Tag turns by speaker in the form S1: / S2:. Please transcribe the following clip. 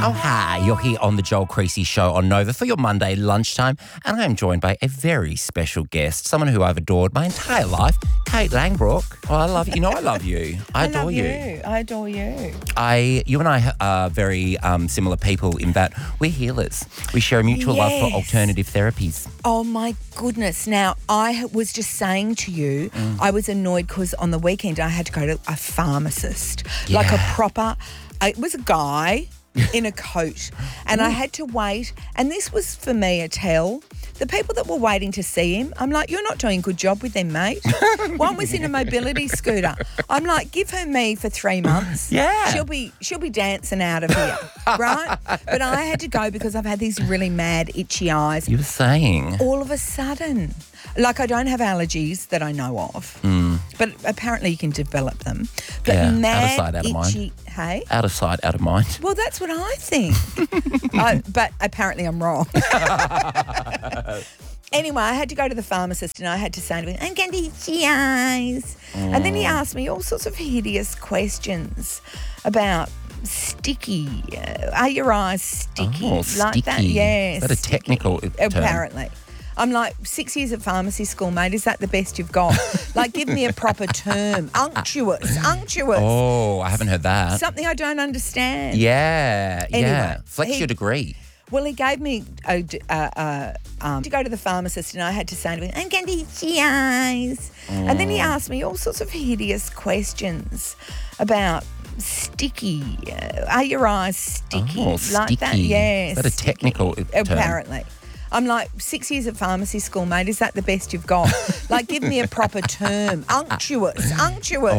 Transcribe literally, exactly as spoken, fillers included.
S1: Oh, hi. You're here on the Joel Creasy Show on Nova for your Monday lunchtime, and I am joined by a very special guest, someone who I've adored my entire life, Kate Langbroek. Oh, I love you. You know I love you. I,
S2: I
S1: adore
S2: love
S1: you.
S2: you. I adore you.
S1: I, you and I are very um, similar people in that we're healers. We share a mutual love
S2: Yes.
S1: for alternative therapies.
S2: Oh, my goodness. Now, I was just saying to you,
S1: Mm.
S2: I was annoyed because on the weekend I had to go to a pharmacist, like a
S1: Yeah.
S2: proper, it was a guy in a coat, and I had to wait. And this was, for me, a tell. The people that were waiting to see him, I'm like, you're not doing a good job with them, mate. One was in a mobility scooter. I'm like, give her me for three months.
S1: Yeah.
S2: She'll be she'll be dancing out of here, right? But I had to go because I've had these really mad, itchy eyes.
S1: You were saying.
S2: All of a sudden. Like, I don't have allergies that I know of, but apparently you can develop them. But
S1: Yeah, out of
S2: mad,
S1: sight, out of mind.
S2: itchy, hey?
S1: Out of sight, out of mind.
S2: Well, that's what I think. I, but apparently I'm wrong. Anyway, I had to go to the pharmacist and I had to say to him, I'm getting itchy eyes. And then he asked me all sorts of hideous questions about sticky. Uh, are your eyes sticky?
S1: Oh,
S2: like that?
S1: sticky.
S2: Yes.
S1: Is that a technical term?
S2: Apparently. I'm like, six years at pharmacy school, mate, is that the best you've got? Like, give me a proper term. Unctuous, unctuous.
S1: Oh, I haven't heard that.
S2: Something I don't understand.
S1: Yeah, yeah.
S2: Anyway,
S1: Flex
S2: he-
S1: your degree.
S2: Well, he gave me a, uh, uh, um, to go to the pharmacist and I had to say to him, I'm getting itchy eyes. And then he asked me all sorts of hideous questions about sticky. Uh, are your eyes sticky?
S1: Oh,
S2: like that?
S1: sticky.
S2: Yes.
S1: Is that a technical term?
S2: Apparently. I'm like, six years at pharmacy school, mate, is that the best you've got? Like, give me a proper term. Unctuous, unctuous.